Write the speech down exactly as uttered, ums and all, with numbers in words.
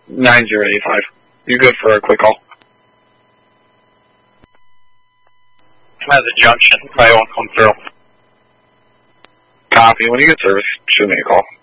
nine zero eight five. You good for a quick call? I'm at the junction. Probably won't come through. Copy. When you get service, shoot me a call.